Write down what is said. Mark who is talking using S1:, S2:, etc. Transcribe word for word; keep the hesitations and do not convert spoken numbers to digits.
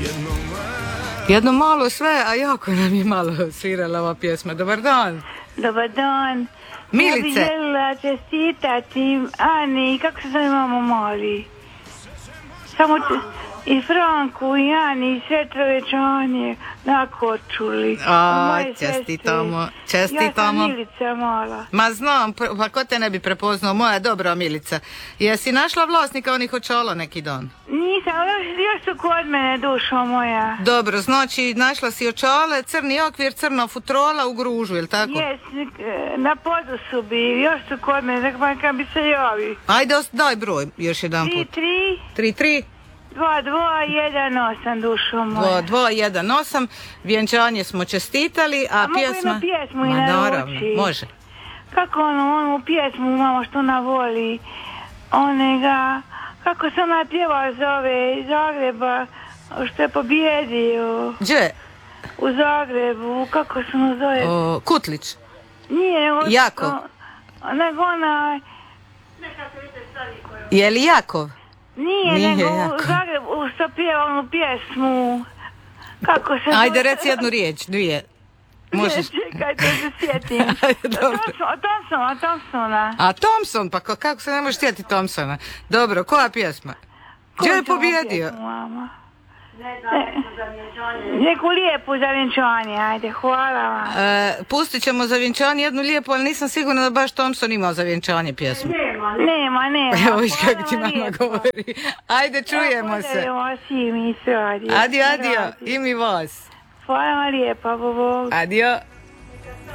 S1: Jedno malo sve, a jako nam je malo svirala ova pjesma. Dobar dan.
S2: Dobar dan.
S1: Milice.
S2: Ja bih željela čestitati Ani, kako se zove mama mali? Samo te, i Franku, i Ani, i sve čovečanje na Korčuli.
S1: A, čestitamo, čestitamo.
S2: Ja sam Milica mala.
S1: Ma znam, pa ko te ne bi prepoznao, moja dobra Milica. Jesi našla vlasnika onih očala neki dan?
S2: Nisam, još, još su kod mene, dušo moja.
S1: Dobro, znači našla si očale, crni okvir, crna futrola u Gružu, je li tako?
S2: Jes, na podu su bili, još su kod mene, tako kad bi se javi.
S1: Ajde, daj broj još jedan
S2: tri,
S1: put.
S2: tri,
S1: tri, tri.
S2: dva, dva, jedan, osam, dušo moja.
S1: dva, dva, jedan, osam. Vjenčanje smo čestitali, a,
S2: a
S1: pjesma...
S2: A mogu jednu pjesmu i
S1: Ma, naravno,
S2: naruči?
S1: može.
S2: Kako ono, onu pjesmu imamo što ona voli, onega, kako se ona pjeva zove iz Zagreba, što je pobjedio.
S1: Gdje?
S2: U Zagrebu, kako se ono zove?
S1: O, Kutlić.
S2: Nije, nego...
S1: Jakov.
S2: O, nego ona...
S1: Je li Jakov?
S2: Nije,
S1: Nije
S2: nego
S1: Jakov.
S2: u Zagrebu što pjeva onu pjesmu. Kako se...
S1: Ajde, reci jednu riječ, dvije. Možeš.
S2: Čekajte, se sjetim.
S1: Dobro.
S2: Thompsona, Thompsona.
S1: A Thompson, pa ko- kako se ne možeš sjetiti Thompsona? Dobro, koja pjesma? Gdje je pobjedio?
S2: Neku lijepu za vjenčanje, ajde, hvala vam.
S1: E, pustit ćemo za vjenčanje jednu lijepu, ali nisam sigurna da baš Thompson imao za vjenčanje pjesmu.
S2: Nema, nema.
S1: Evo viš kako ti mama govori. Ajde, čujemo se. Adio, adio, i mi vas.
S2: Hvala vam lijepa, Bogu.
S1: Adio.